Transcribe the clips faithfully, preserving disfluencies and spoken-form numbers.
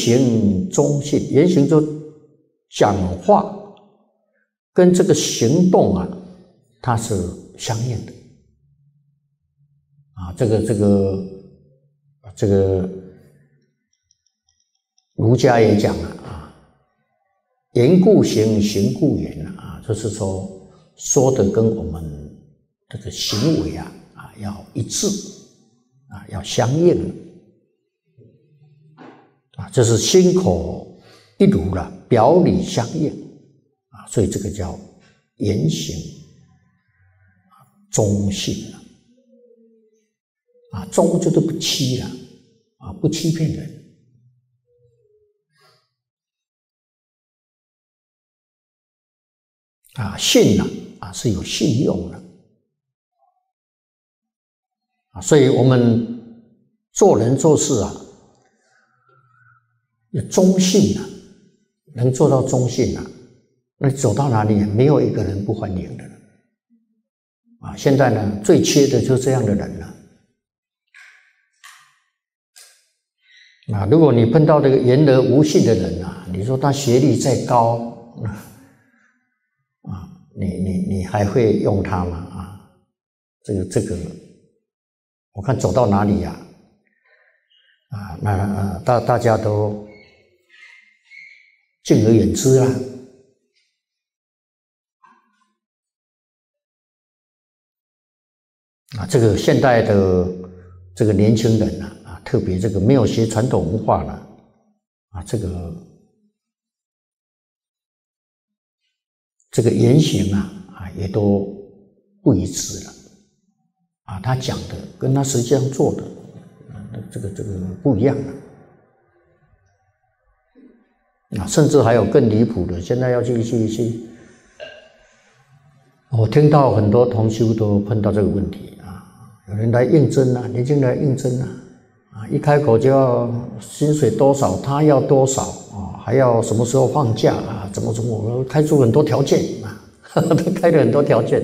行中性，言行就讲话跟这个行动啊，它是相应的啊。这个这个这个儒家也讲了啊，言故行，行故言啊，就是说说的跟我们这个行为啊啊要一致啊，要相应啊，这是心口一如了，表里相应啊，所以这个叫言行中性了啊，中就是不欺了啊，不欺骗人。啊，信呢啊是有信用的啊，所以我们做人做事啊，要忠信啊，能做到忠信啊，那走到哪里没有一个人不欢迎的啊。现在呢，最缺的就是这样的人了啊。如果你碰到这个言而无信的人啊，你说他学历再高啊，你你你还会用它吗？啊，这个这个，我看走到哪里呀、啊？啊，那啊大大家都敬而远之啦。啊，这个现代的这个年轻人啊，啊，特别这个没有学传统文化了，啊，这个。这个言行啊啊也都不一致了啊，他讲的跟他实际上做的，这个这个不一样了啊，甚至还有更离谱的，现在要去去去，我听到很多同修都碰到这个问题啊，有人来应征啊，年轻人来应征啊，啊，一开口就要薪水多少，他要多少啊。还要什么时候放假啊？怎么怎么？我开出很多条件啊，都开了很多条件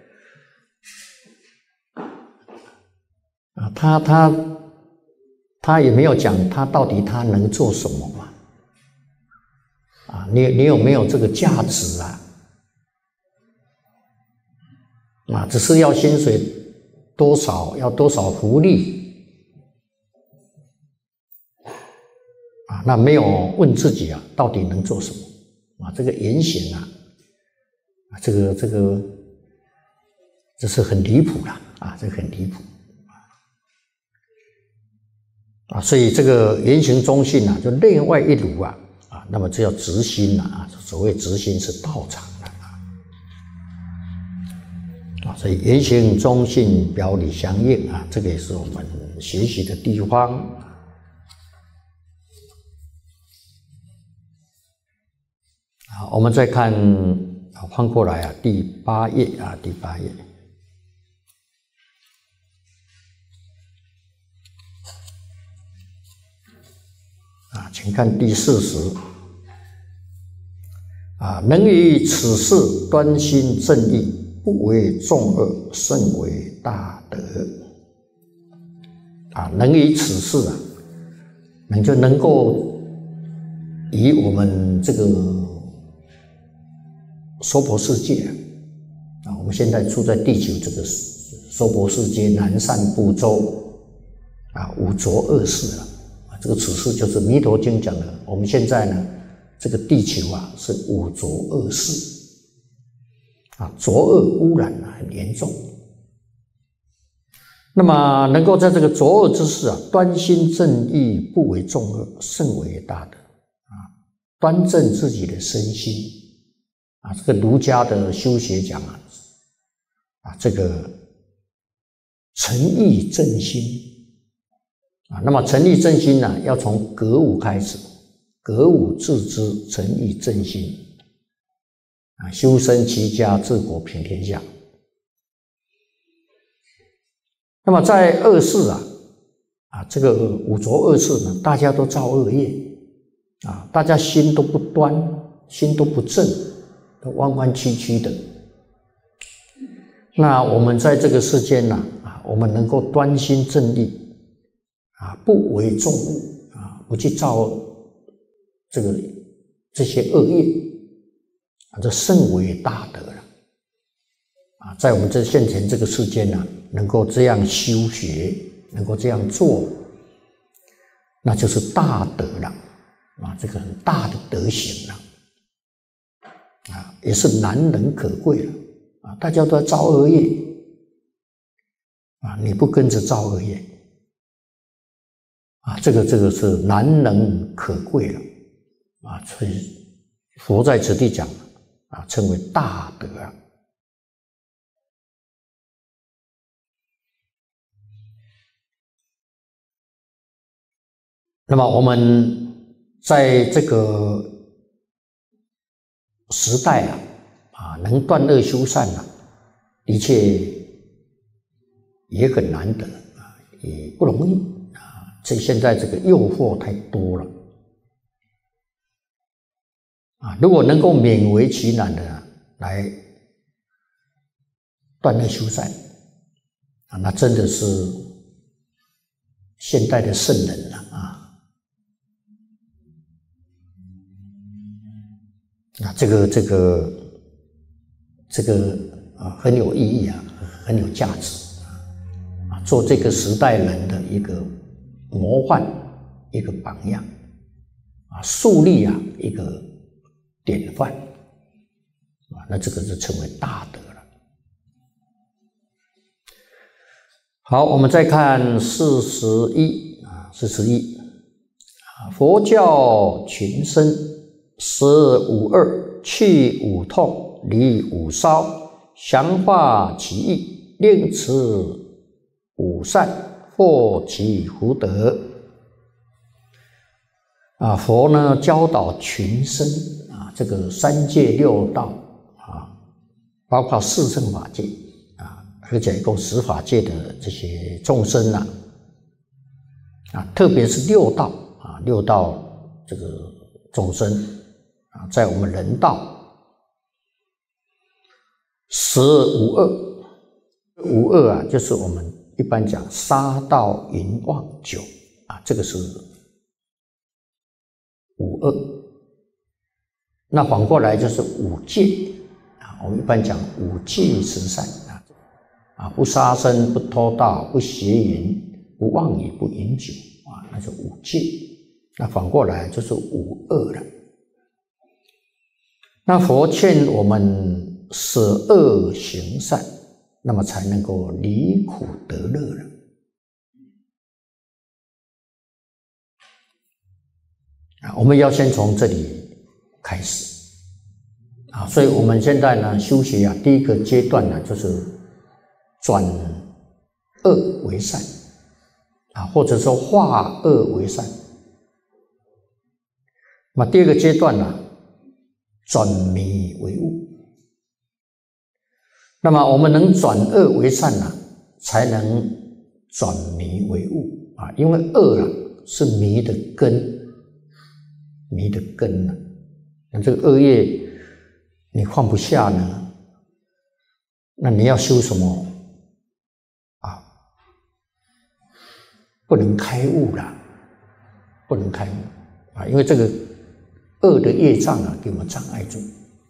啊。他他他也没有讲他到底他能做什么嘛？啊，你你有没有这个价值啊？啊，只是要薪水多少，要多少福利。啊，那没有问自己啊，到底能做什么啊？这个言行啊，啊，这个这个，这是很离谱了啊，这个很离谱啊，所以这个言行中性啊，就内外一如啊啊，那么这叫直心啊，所谓直心是道场的啊，啊，所以言行中性，表里相应啊，这个也是我们学习的地方。好，我们再看，翻过来啊，第八页啊，第八页啊，请看第四十啊，能于此事端心正义，不为众恶，甚为大德啊，能于此事啊，能就能够以我们这个娑婆世界啊，我们现在住在地球这个娑婆世界南赡部洲啊，五浊恶世了啊，这个此事就是《弥陀经》讲的。我们现在呢，这个地球啊是五浊恶世啊，浊恶污染啊很严重。那么能够在这个浊恶之世啊，端心正义，不为众恶，甚为大德啊，端正自己的身心。啊，这个儒家的修学讲啊，啊，这个诚意正心啊，那么诚意正心呢，要从格物开始，格物致知，诚意正心啊，修身齐家治国平天下。那么在恶世啊，啊，这个五浊恶世呢，大家都造恶业啊，大家心都不端，心都不正。弯弯曲曲的，那我们在这个世间呢、啊，啊，我们能够端心正义，啊，不为众恶，啊，不去造这个这些恶业啊，这甚为大德了啊！在我们这现前这个世间呢、啊，能够这样修学，能够这样做，那就是大德了啊！这个很大的德行了啊，也是难能可贵了啊！大家都在造恶业啊，你不跟着造恶业啊，这个这个是难能可贵了啊！所以佛在此地讲啊，称为大德啊。那么我们在这个时代啊，啊，能断恶修善啊，的确也很难得啊，也不容易啊。这现在这个诱惑太多了啊，如果能够勉为其难的、啊、来断恶修善啊，那真的是现代的圣人了啊。啊，这个这个这个啊很有意义啊，很有价值啊，做这个时代人的一个模范，一个榜样啊，树立啊一个典范啊，那这个就称为大德了。好，我们再看四十一啊，四十一啊，佛教群生。十五恶，去五痛，离五骚，详化其意，令持五善，获其福德。啊，佛呢教导群生啊，这个三界六道啊，包括四圣法界啊，而且一共十法界的这些众生啊，啊，特别是六道啊，六道这个众生。啊，在我们人道十五恶，五恶啊，就是我们一般讲杀盗淫妄酒啊，这个是五恶。那反过来就是五戒啊，我们一般讲五戒十善啊，啊，不杀生，不偷盗，不邪淫，不妄语，不饮酒啊，那是五戒。那反过来就是五恶了。那佛劝我们舍恶行善，那么才能够离苦得乐了。啊，我们要先从这里开始啊，所以我们现在呢修学啊，第一个阶段呢就是转恶为善啊，或者说化恶为善。那么第二个阶段呢，转迷为悟。那么我们能转恶为善啊，才能转迷为悟啊，因为恶啊是迷的根，迷的根啊。那这个恶业你放不下呢，那你要修什么啊？不能开悟了，不能开悟啊，因为这个恶的业障啊，给我们障碍住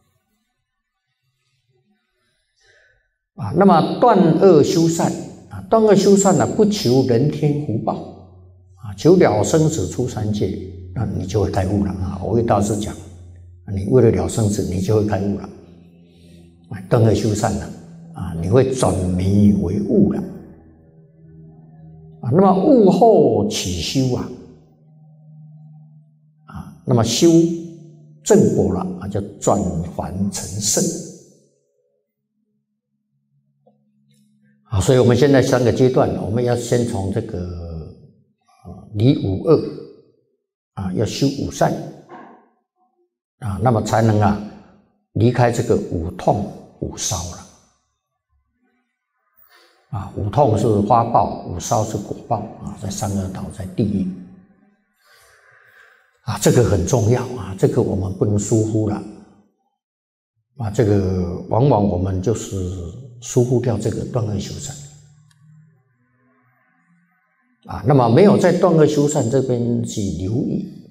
啊。那么断恶修善啊，断恶修善呢、啊，不求人天福报啊，求了生死出三界，那你就会开悟了啊。我为大师讲，你为了了生死，你就会开悟了啊。断恶修善了啊，你会转迷为悟了啊。那么悟后起修啊，啊，那么修正果了啊，叫转凡成圣啊。所以我们现在三个阶段，我们要先从这个啊离五恶啊，要修五善啊，那么才能啊离开这个五痛五烧了啊。五痛是花报，五烧是果报啊，在三恶道，在地狱。啊，这个很重要啊，这个我们不能疏忽了啊。这个往往我们就是疏忽掉这个断恶修善啊。那么没有在断恶修善这边去留意